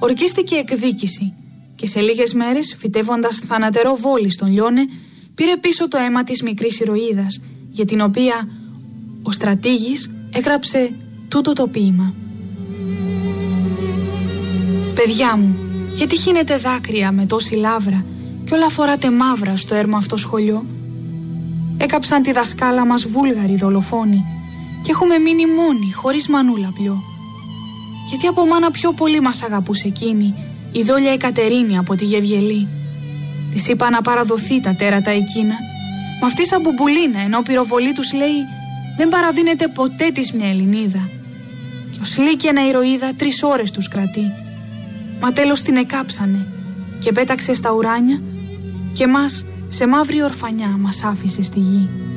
ορκίστηκε εκδίκηση και σε λίγες μέρες, φυτεύοντας θανατερό βόλι στον Λιώνε, πήρε πίσω το αίμα της μικρής ηρωίδας, για την οποία ο στρατήγης έγραψε τούτο το ποίημα. Παιδιά μου, γιατί χύνετε δάκρυα με τόση λαύρα κι όλα φοράτε μαύρα στο έρμο αυτό σχολιό? Έκαψαν τη δασκάλα μας βούλγαροι δολοφόνοι και έχουμε μείνει μόνοι, χωρίς μανούλα πλιό. Γιατί από μάνα πιο πολύ μας αγαπούσε εκείνη, η δόλια η Κατερίνη από τη Γευγελή. Της είπα να παραδοθεί τα τέρατα εκείνα, μα αυτή σαν μπουμπουλίνα, ενώ πυροβολή τους λέει δεν παραδίνεται ποτέ της μια Ελληνίδα. Κι ως λύκαινα ηρωίδα 3 ώρες τους κρατεί. Μα τέλος την εκάψανε και πέταξε στα ουράνια και μας σε μαύρη ορφανιά μας άφησε στη γη.